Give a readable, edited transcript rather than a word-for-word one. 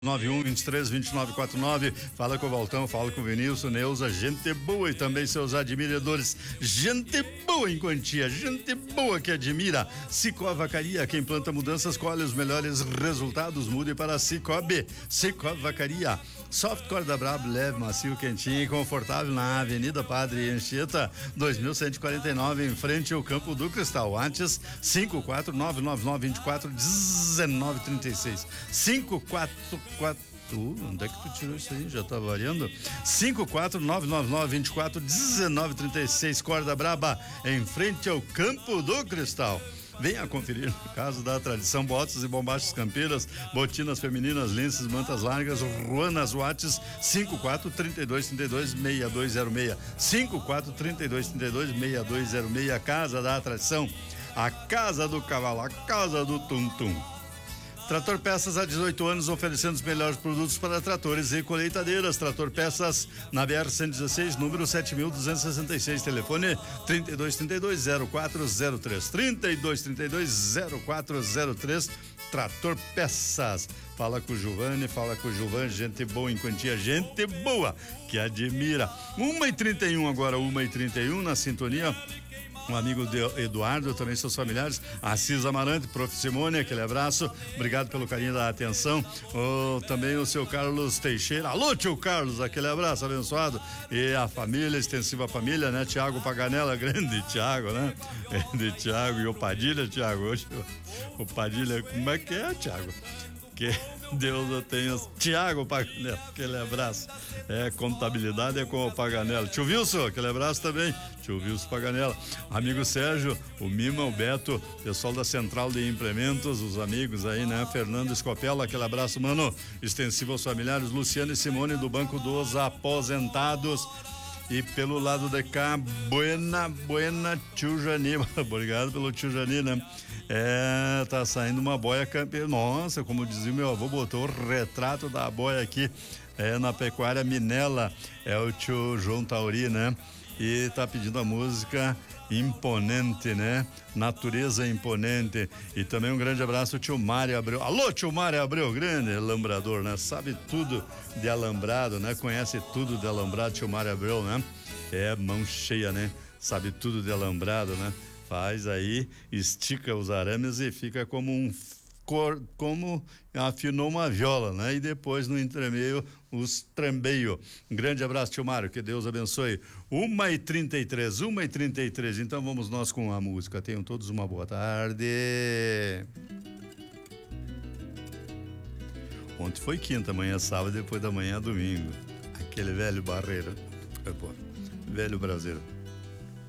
91232949. Fala com o Valtão, fala com o Vinícius, Neuza, gente boa e também seus admiradores. Gente boa em quantia, gente boa que admira. Cicobi Vacaria, quem planta mudanças colhe os melhores resultados. Mude para Cicobi. Cicobi Vacaria. Soft corda brabo, leve, macio, quentinho e confortável na Avenida Padre Anchieta, 2149, em frente ao Campo do Cristal. Antes, 54999241936. 544. Onde é que tu tirou isso aí? Já tá variando? 54999241936. Corda braba, em frente ao Campo do Cristal. Venha conferir no caso da tradição, botas e bombachas campeiras, botinas femininas, linces, mantas largas, ruanas, watts, 5432326206, 5432326206, Casa da Tradição, a Casa do Cavalo, a Casa do Tum-Tum. Trator Peças há 18 anos oferecendo os melhores produtos para tratores e colheitadeiras. Trator Peças na BR-116, número 7266, telefone 3232-0403, 3232-0403. Trator Peças. Fala com o Giovanni, gente boa em quantia, gente boa que admira. 1h31 agora, 1h31 na sintonia. Um amigo de Eduardo, também seus familiares, Assis Amarante, Prof. Simone, aquele abraço, obrigado pelo carinho da atenção. Também o seu Carlos Teixeira, alô tio Carlos, aquele abraço abençoado, e a família, extensiva família, né? Tiago Paganella, grande Tiago, né? Grande Tiago, e o Padilha, Tiago, hoje o Padilha, como é que é, Tiago? Que Deus o tenha. Tiago Paganella, aquele abraço. Contabilidade é com o Paganella. Tio Wilson, aquele abraço também. Tio Wilson Paganella. Amigo Sérgio, o Mima, o Beto, pessoal da Central de Implementos, os amigos aí, né? Fernando Escopela, aquele abraço, mano. Extensivo aos familiares. Luciano e Simone do Banco dos Aposentados. E pelo lado de cá, buena, tio Jani. Obrigado pelo tio Jani, né? Tá saindo uma boia campeira. Nossa, como dizia meu avô, botou o retrato da boia aqui, na Pecuária Minella. É o tio João Tauri, né? E tá pedindo a música Imponente, né? Natureza Imponente. E também um grande abraço ao tio Mário Abreu. Alô, tio Mário Abreu, grande alambrador, né? Sabe tudo de alambrado, né? Conhece tudo de alambrado, tio Mário Abreu, né? Mão cheia, né? Sabe tudo de alambrado, né? Faz aí, estica os arames e fica como como afinou uma viola, né? E depois no entremeio os trambeios. Um grande abraço, tio Mário, que Deus abençoe. 1h33, então vamos nós com a música. Tenham todos uma boa tarde. Ontem foi quinta, amanhã é sábado, depois da manhã é domingo. Aquele velho barreiro, velho brasileiro.